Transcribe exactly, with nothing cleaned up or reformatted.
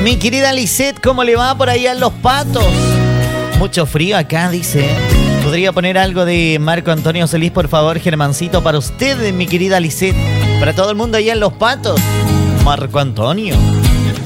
Mi querida Lisette, ¿cómo le va por allá en Los Patos? Mucho frío acá, dice. ¿Podría poner algo de Marco Antonio Solís, por favor, Germancito, para usted, mi querida Lisette? Para todo el mundo allá en Los Patos. Marco Antonio.